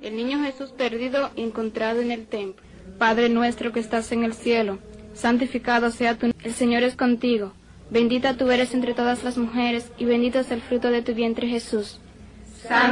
el niño Jesús perdido y encontrado en el templo. Padre nuestro que estás en el cielo, santificado sea tu nombre. El Señor es contigo. Bendita tú eres entre todas las mujeres, y bendito es el fruto de tu vientre, Jesús.